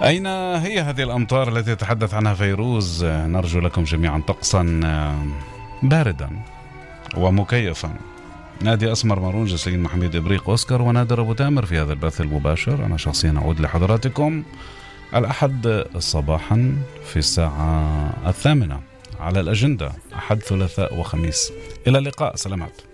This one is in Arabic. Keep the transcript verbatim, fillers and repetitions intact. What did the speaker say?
أين هي هذه الأمطار التي يتحدث عنها فيروز؟ نرجو لكم جميعا طقسا باردا ومكيفا. نادي أسمر مارون، جسين محمد إبريق أوسكار، ونادر أبو تامر في هذا البث المباشر. أنا شخصيا أعود لحضراتكم الأحد صباحا في الساعة الثامنة على الأجندة، أحد ثلاثاء وخميس. إلى اللقاء، سلامات.